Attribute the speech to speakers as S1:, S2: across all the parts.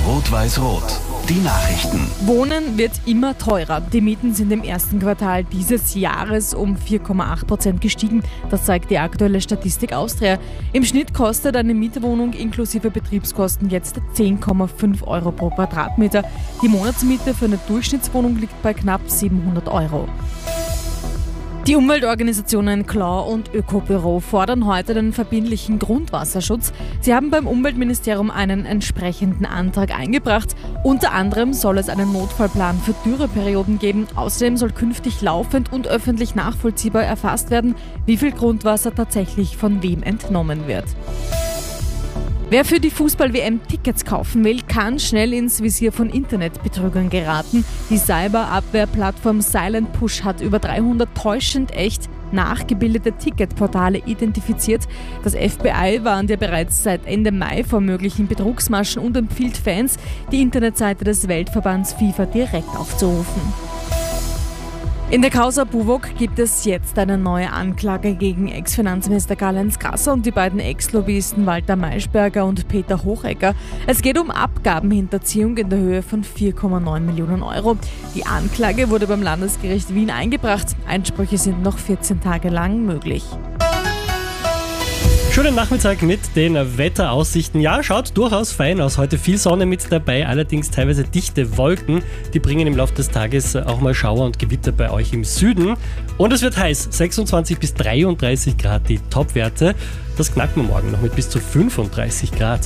S1: Rot-Weiß-Rot. Die Nachrichten.
S2: Wohnen wird immer teurer. Die Mieten sind im ersten Quartal dieses Jahres um 4,8% gestiegen. Das zeigt die aktuelle Statistik Austria. Im Schnitt kostet eine Mietwohnung inklusive Betriebskosten jetzt 10,5 Euro pro Quadratmeter. Die Monatsmiete für eine Durchschnittswohnung liegt bei knapp 700 Euro. Die Umweltorganisationen Klau und Ökobüro fordern heute den verbindlichen Grundwasserschutz. Sie haben beim Umweltministerium einen entsprechenden Antrag eingebracht. Unter anderem soll es einen Notfallplan für Dürreperioden geben. Außerdem soll künftig laufend und öffentlich nachvollziehbar erfasst werden, wie viel Grundwasser tatsächlich von wem entnommen wird. Wer für die Fußball-WM Tickets kaufen will, kann schnell ins Visier von Internetbetrügern geraten. Die Cyberabwehrplattform Silent Push hat über 300 täuschend echt nachgebildete Ticketportale identifiziert. Das FBI warnt ja bereits seit Ende Mai vor möglichen Betrugsmaschen und empfiehlt Fans, die Internetseite des Weltverbands FIFA direkt aufzurufen. In der Causa Buwok gibt es jetzt eine neue Anklage gegen Ex-Finanzminister Karl-Heinz Grasser und die beiden Ex-Lobbyisten Walter Maischberger und Peter Hochecker. Es geht um Abgabenhinterziehung in der Höhe von 4,9 Millionen Euro. Die Anklage wurde beim Landesgericht Wien eingebracht. Einsprüche sind noch 14 Tage lang möglich.
S3: Schönen Nachmittag mit den Wetteraussichten. Ja, schaut durchaus fein aus. Heute viel Sonne mit dabei, allerdings teilweise dichte Wolken. Die bringen im Laufe des Tages auch mal Schauer und Gewitter bei euch im Süden. Und es wird heiß, 26 bis 33 Grad die Topwerte. Das knacken wir morgen noch mit bis zu 35 Grad.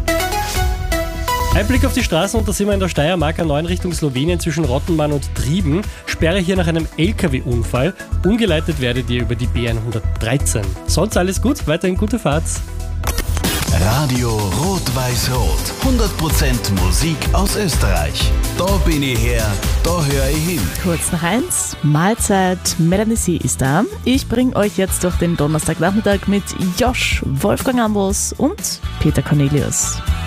S3: Ein Blick auf die Straßen und da sind wir in der Steiermark A9 Richtung Slowenien zwischen Rottenmann und Trieben. Sperre hier nach einem LKW-Unfall. Umgeleitet werdet ihr über die B113. Sonst alles gut, weiterhin gute Fahrt.
S1: Radio Rot-Weiß-Rot. 100% Musik aus Österreich. Da bin ich her, da höre ich hin.
S4: Kurz nach 1, Mahlzeit, Melanie C. ist da. Ich bringe euch jetzt durch den Donnerstagnachmittag mit Josh, Wolfgang Ambros und Peter Cornelius.